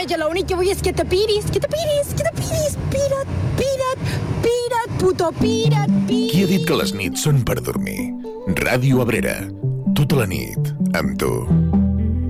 Neteja, l'únic que vull és que te piris. Pira't, puto, pira't. Qui ha dit que les nits són per dormir? Ràdio Abrera. Tota la nit, amb tu.